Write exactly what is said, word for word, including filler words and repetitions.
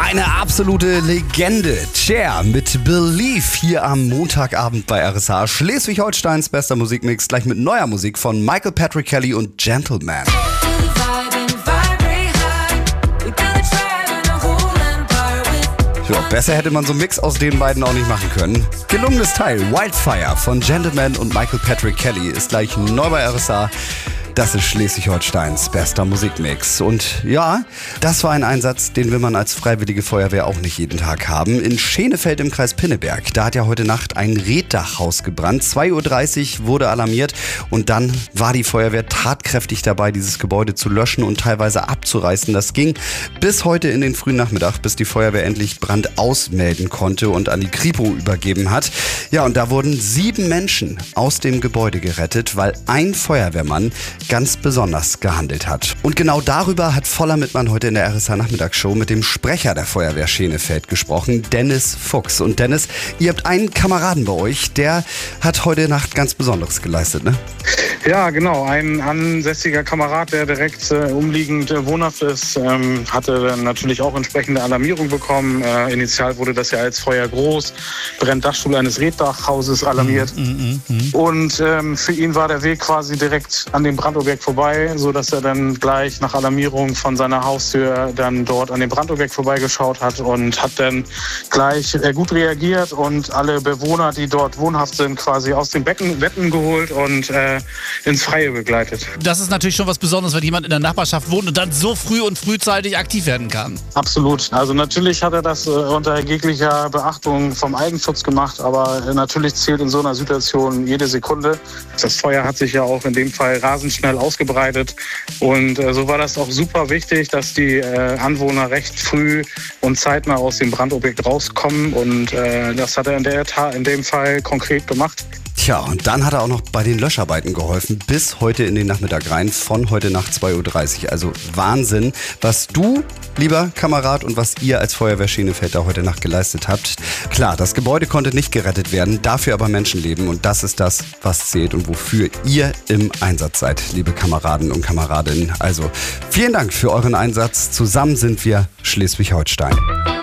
Eine absolute Legende. Cher mit Believe hier am Montagabend bei R S H. Schleswig-Holsteins bester Musikmix, gleich mit neuer Musik von Michael Patrick Kelly und Gentleman. Ja, besser hätte man so einen Mix aus den beiden auch nicht machen können. Gelungenes Teil, Wildfire von Gentleman und Michael Patrick Kelly ist gleich neu bei R S H. Das ist Schleswig-Holsteins bester Musikmix. Und ja, das war ein Einsatz, den will man als Freiwillige Feuerwehr auch nicht jeden Tag haben. In Schenefeld im Kreis Pinneberg, da hat ja heute Nacht ein Reetdachhaus gebrannt. zwei Uhr dreißig wurde alarmiert und dann war die Feuerwehr tatkräftig dabei, dieses Gebäude zu löschen und teilweise abzureißen. Das ging bis heute in den frühen Nachmittag, bis die Feuerwehr endlich Brand ausmelden konnte und an die Kripo übergeben hat. Ja, und da wurden sieben Menschen aus dem Gebäude gerettet, weil ein Feuerwehrmann ganz besonders gehandelt hat. Und genau darüber hat Voller Mittmann heute in der R S H-Nachmittagsshow mit dem Sprecher der Feuerwehr Schenefeld gesprochen, Dennis Fuchs. Und Dennis, ihr habt einen Kameraden bei euch, der hat heute Nacht ganz Besonderes geleistet, ne? Ja, genau. Ein ansässiger Kamerad, der direkt äh, umliegend äh, wohnhaft ist, ähm, hatte dann natürlich auch entsprechende Alarmierung bekommen. Äh, initial wurde das ja als Feuer groß, Brenndachstuhl eines Reetdachhauses alarmiert. Mm, mm, mm. Und ähm, für ihn war der Weg quasi direkt an dem Brandobjekt vorbei, sodass er dann gleich nach Alarmierung von seiner Haustür dann dort an dem Brandobjekt vorbeigeschaut hat und hat dann gleich äh, gut reagiert und alle Bewohner, die dort wohnhaft sind, quasi aus den Becken, Betten geholt und äh, ins Freie begleitet. Das ist natürlich schon was Besonderes, wenn jemand in der Nachbarschaft wohnt und dann so früh und frühzeitig aktiv werden kann. Absolut. Also natürlich hat er das äh, unter jeglicher Beachtung vom Eigenschutz gemacht, aber äh, natürlich zählt in so einer Situation jede Sekunde. Das Feuer hat sich ja auch in dem Fall rasend schnell ausgebreitet und äh, so war das auch super wichtig, dass die äh, Anwohner recht früh und zeitnah aus dem Brandobjekt rauskommen und äh, das hat er in, der Tat, in dem Fall konkret gemacht. Tja, und dann hat er auch noch bei den Löscharbeiten geholfen, bis heute in den Nachmittag rein, von heute nach zwei Uhr dreißig. Also Wahnsinn, was du, lieber Kamerad, und was ihr als Feuerwehr Schenefeld da heute Nacht geleistet habt. Klar, das Gebäude konnte nicht gerettet werden, dafür aber Menschenleben. Und das ist das, was zählt und wofür ihr im Einsatz seid, liebe Kameraden und Kameradinnen. Also vielen Dank für euren Einsatz. Zusammen sind wir Schleswig-Holstein.